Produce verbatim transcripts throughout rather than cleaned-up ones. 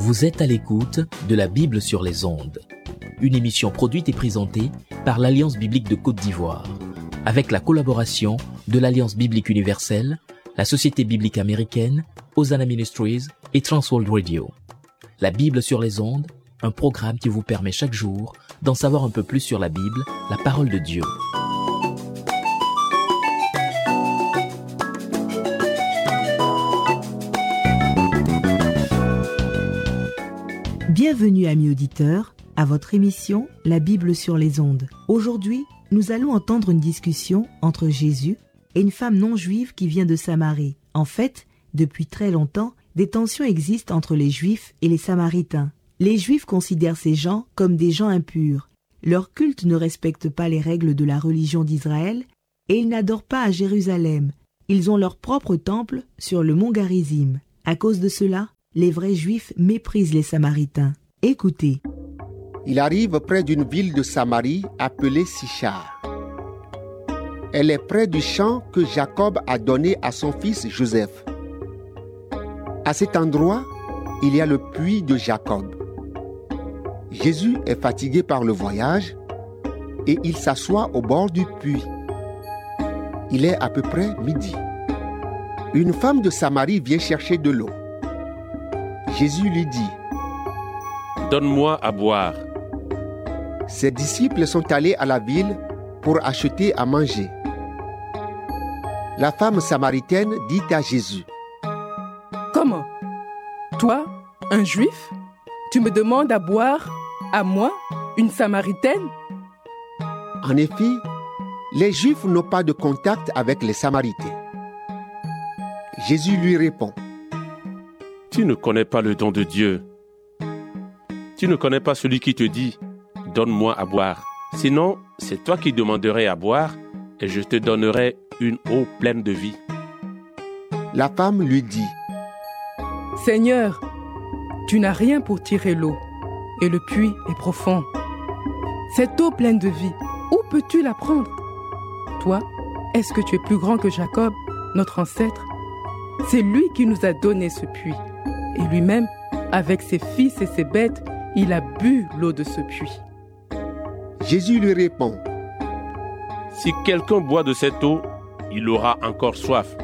Vous êtes à l'écoute de la Bible sur les ondes, une émission produite et présentée par l'Alliance biblique de Côte d'Ivoire, avec la collaboration de l'Alliance biblique universelle, la Société biblique américaine, Hosanna Ministries et Transworld Radio. La Bible sur les ondes, un programme qui vous permet chaque jour d'en savoir un peu plus sur la Bible, la parole de Dieu. Bienvenue amis auditeurs, à votre émission La Bible sur les ondes. Aujourd'hui, nous allons entendre une discussion entre Jésus et une femme non juive qui vient de Samarie. En fait, depuis très longtemps, des tensions existent entre les Juifs et les Samaritains. Les Juifs considèrent ces gens comme des gens impurs. Leur culte ne respecte pas les règles de la religion d'Israël et ils n'adorent pas à Jérusalem. Ils ont leur propre temple sur le mont Garizim. À cause de cela, les vrais Juifs méprisent les Samaritains. Écoutez. Il arrive près d'une ville de Samarie appelée Sichar. Elle est près du champ que Jacob a donné à son fils Joseph. À cet endroit, il y a le puits de Jacob. Jésus est fatigué par le voyage et il s'assoit au bord du puits. Il est à peu près midi. Une femme de Samarie vient chercher de l'eau. Jésus lui dit : « Donne-moi à boire. » Ses disciples sont allés à la ville pour acheter à manger. La femme samaritaine dit à Jésus : « Comment ? Toi, un juif, tu me demandes à boire, à moi, une samaritaine ? » En effet, les Juifs n'ont pas de contact avec les Samaritains. Jésus lui répond : « Tu ne connais pas le don de Dieu. Tu ne connais pas celui qui te dit « Donne-moi à boire ». Sinon, c'est toi qui demanderais à boire et je te donnerai une eau pleine de vie. La femme lui dit : « Seigneur, tu n'as rien pour tirer l'eau et le puits est profond. Cette eau pleine de vie, où peux-tu la prendre ? Toi, est-ce que tu es plus grand que Jacob, notre ancêtre ? C'est lui qui nous a donné ce puits. Et lui-même, avec ses fils et ses bêtes, il a bu l'eau de ce puits. » Jésus lui répond : « Si quelqu'un boit de cette eau, il aura encore soif.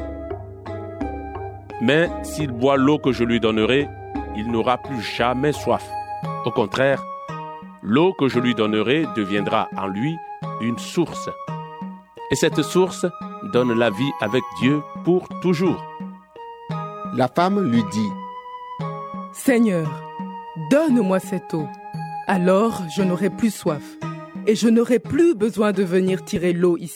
Mais s'il boit l'eau que je lui donnerai, il n'aura plus jamais soif. Au contraire, l'eau que je lui donnerai deviendra en lui une source. Et cette source donne la vie avec Dieu pour toujours. » La femme lui dit : « Seigneur, donne-moi cette eau. Alors je n'aurai plus soif et je n'aurai plus besoin de venir tirer l'eau ici. »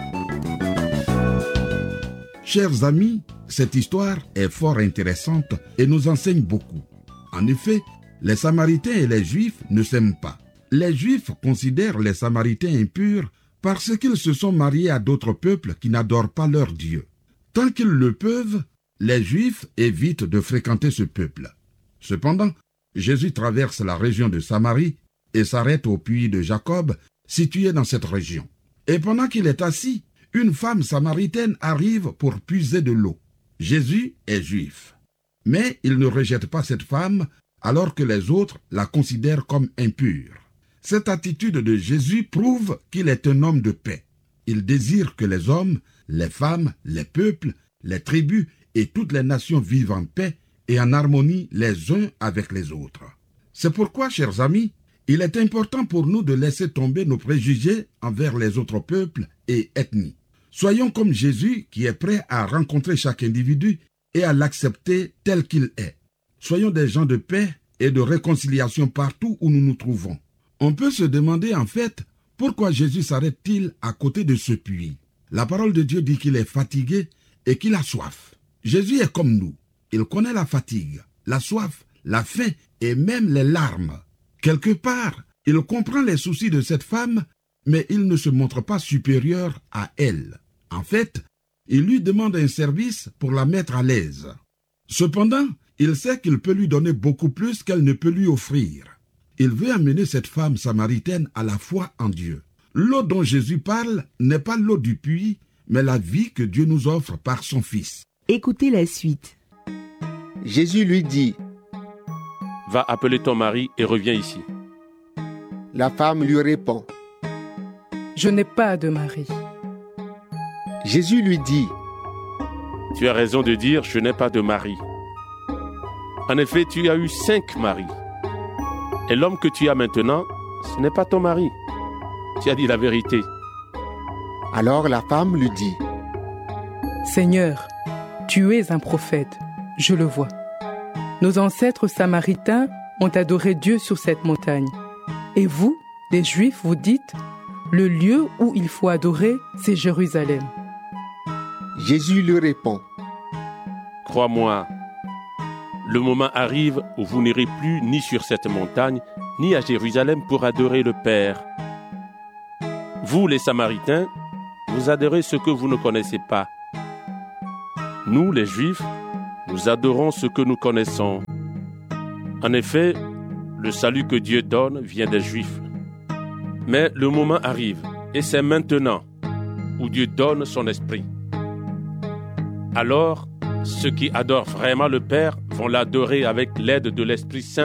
Chers amis, cette histoire est fort intéressante et nous enseigne beaucoup. En effet, les Samaritains et les Juifs ne s'aiment pas. Les Juifs considèrent les Samaritains impurs parce qu'ils se sont mariés à d'autres peuples qui n'adorent pas leur Dieu. Tant qu'ils le peuvent, les Juifs évitent de fréquenter ce peuple. Cependant, Jésus traverse la région de Samarie et s'arrête au puits de Jacob, situé dans cette région. Et pendant qu'il est assis, une femme samaritaine arrive pour puiser de l'eau. Jésus est juif. Mais il ne rejette pas cette femme alors que les autres la considèrent comme impure. Cette attitude de Jésus prouve qu'il est un homme de paix. Il désire que les hommes, les femmes, les peuples, les tribus et toutes les nations vivent en paix et en harmonie les uns avec les autres. C'est pourquoi, chers amis, il est important pour nous de laisser tomber nos préjugés envers les autres peuples et ethnies. Soyons comme Jésus qui est prêt à rencontrer chaque individu et à l'accepter tel qu'il est. Soyons des gens de paix et de réconciliation partout où nous nous trouvons. On peut se demander en fait pourquoi Jésus s'arrête-t-il à côté de ce puits. La parole de Dieu dit qu'il est fatigué et qu'il a soif. Jésus est comme nous. Il connaît la fatigue, la soif, la faim et même les larmes. Quelque part, il comprend les soucis de cette femme, mais il ne se montre pas supérieur à elle. En fait, il lui demande un service pour la mettre à l'aise. Cependant, il sait qu'il peut lui donner beaucoup plus qu'elle ne peut lui offrir. Il veut amener cette femme samaritaine à la foi en Dieu. L'eau dont Jésus parle n'est pas l'eau du puits, mais la vie que Dieu nous offre par son Fils. Écoutez la suite. Jésus lui dit : va appeler ton mari et reviens ici. » La femme lui répond. Je n'ai pas de mari. Jésus lui dit. Tu as raison de dire « je n'ai pas de mari ». En effet, tu as eu cinq maris. Et l'homme que tu as maintenant, ce n'est pas ton mari. Tu as dit la vérité. Alors la femme lui dit. Seigneur, tu es un prophète, je le vois. Nos ancêtres samaritains ont adoré Dieu sur cette montagne. Et vous, les Juifs, vous dites, le lieu où il faut adorer, c'est Jérusalem. Jésus lui répond. Crois-moi, le moment arrive où vous n'irez plus ni sur cette montagne, ni à Jérusalem pour adorer le Père. Vous, les Samaritains, vous adorez ce que vous ne connaissez pas. Nous, les Juifs, nous adorons ce que nous connaissons. En effet, le salut que Dieu donne vient des Juifs. Mais le moment arrive, et c'est maintenant, où Dieu donne son esprit. Alors, ceux qui adorent vraiment le Père vont l'adorer avec l'aide de l'Esprit Saint